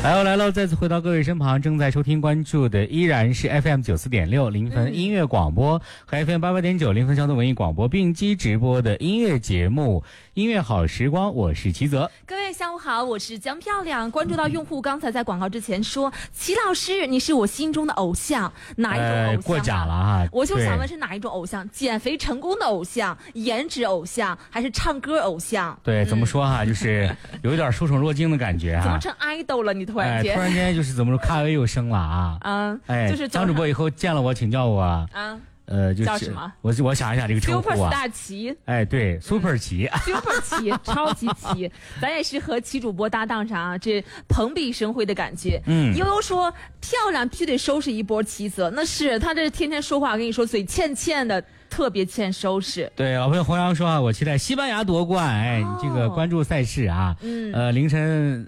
来了，再次回到各位身旁，正在收听关注的依然是 FM 94.6零分音乐广播和 FM 88.9零分交通文艺广播并机直播的音乐节目音乐好时光，我是齐泽。 各位下午好，我是江漂亮。关注到用户刚才在广告之前说，齐老师你是我心中的偶像，哪一种偶像过奖了哈。 我就想问是哪一种偶像？减肥成功的偶像，颜值偶像，还是唱歌偶像？ 对，怎么说哈，就是有一点受宠若惊的感觉哈。 怎么成 idol 了？你突然间， 突然间就是怎么说，咖位又升了啊！就是张主播以后见了我请叫我啊。就是叫什么？ 我想一想这个称呼啊。 Super 齐。 对，Super 齐。 Super 齐，超级齐。咱也是和齐主播搭档上啊，这蓬荜生辉的感觉。悠悠说漂亮必须得收拾一波齐泽，那是他这天天说话，我跟你说嘴欠欠的。特别欠收拾。对， 老朋友洪阳说啊，我期待西班牙夺冠。你这个关注赛事啊，凌晨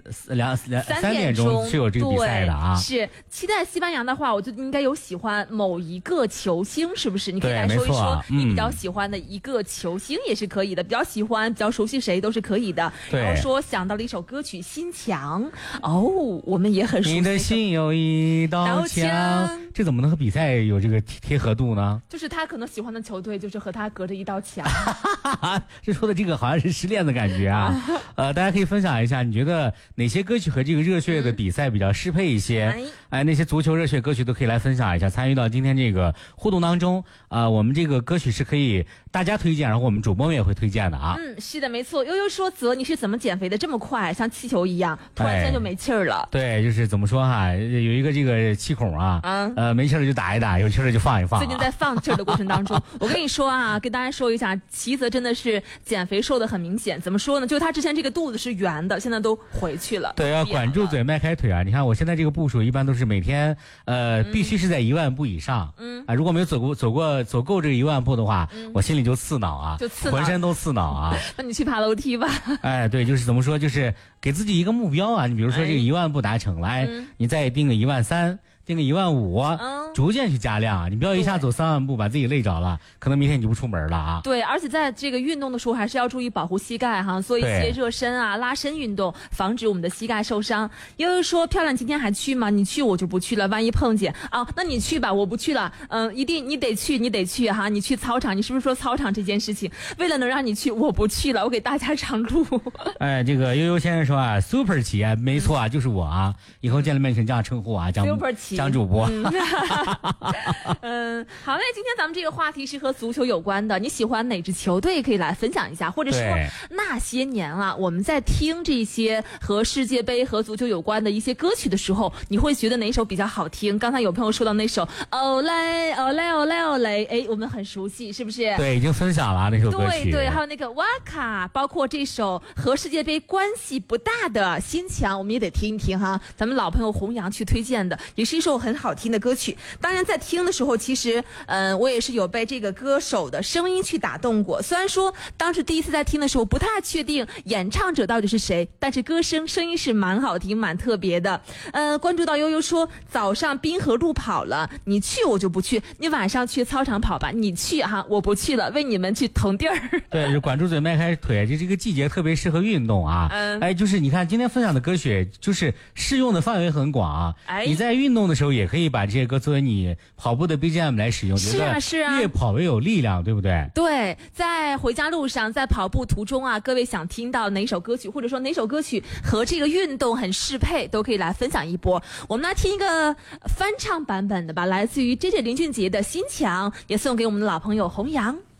3点钟是有这个比赛的啊。 是期待西班牙的话，我就应该有喜欢某一个球星，是不是？你可以来说一说你比较喜欢的一个球星也是可以的，比较喜欢、比较熟悉谁都是可以的。然后说想到了一首歌曲《心墙》，我们也很熟悉。 你的心有一道墙，这怎么能和比赛有这个贴合度呢？ 就是他可能喜欢的球队就是和他隔着一道墙。 这说的这个好像是失恋的感觉啊。大家可以分享一下，你觉得哪些歌曲和这个热血的比赛比较适配一些？那些足球热血歌曲都可以来分享一下，参与到今天这个互动当中。我们这个歌曲是可以大家推荐，然后我们主播们也会推荐的啊。 是的，没错。悠悠说泽，你是怎么减肥的这么快，像气球一样，突然间就没气儿了？ 对，就是怎么说哈，有一个这个气孔啊，没气儿就打一打，有气儿就放一放。 最近在放气儿的过程当中，我跟你说啊，跟大家说一下，齐泽真的是减肥瘦的很明显。怎么说呢？就是他之前这个肚子是圆的，现在都回去了。 对，要管住嘴，迈开腿啊！你看我现在这个步数，一般都是每天必须是在1万步以上。如果没有走够这个1万步的话，我心里就刺挠啊，浑身都刺挠啊。 那你去爬楼梯吧。 对，就是怎么说，就是给自己一个目标啊。你比如说这个1万步达成了，你再定个13000。定个15000，逐渐去加量啊！你不要一下走3万步，把自己累着了，可能明天你就不出门了啊！ 对，而且在这个运动的时候，还是要注意保护膝盖哈，做一些热身啊、拉伸运动，防止我们的膝盖受伤。悠悠说：“漂亮，今天还去吗？你去我就不去了，万一碰见啊，那你去吧，我不去了。一定你得去哈！你去操场，你是不是说操场这件事情，为了能让你去，我不去了，我给大家让路。” 这个悠悠先生说啊 ，Super 企业没错啊，就是我啊，以后见了面请这样称呼啊 ，Super 企业。 张主播， 好嘞，今天咱们这个话题是和足球有关的，你喜欢哪支球队可以来分享一下，或者说那些年啊，我们在听这些和世界杯和足球有关的一些歌曲的时候，你会觉得哪首比较好听？刚才有朋友说到那首哦嘞哦嘞哦嘞哦嘞，我们很熟悉，是不是？ 对，已经分享了那首歌曲。 对，还有那个哇卡，包括这首和世界杯关系不大的心墙，我们也得听一听哈。咱们老朋友弘扬去推荐的，也是一首很好听的歌曲。当然在听的时候，其实我也是有被这个歌手的声音去打动过。虽然说当时第一次在听的时候不太确定演唱者到底是谁，但是声音是蛮好听蛮特别的。关注到悠悠说早上滨河路跑了，你去我就不去，你晚上去操场跑吧，你去哈，我不去了，为你们去腾地儿。 对，就管住嘴迈开腿，这个季节特别适合运动啊。就是你看今天分享的歌曲，就是适用的范围很广啊。你在运动的时候也可以把这些歌作为你跑步的 BGM 来使用， 是啊， 越跑越有力量，对不对？ 对，在回家路上，在跑步途中啊，各位想听到哪首歌曲，或者说哪首歌曲和这个运动很适配，都可以来分享一波。我们来听一个翻唱版本的吧，来自于 JJ 林俊杰的《心墙》，也送给我们的老朋友弘扬。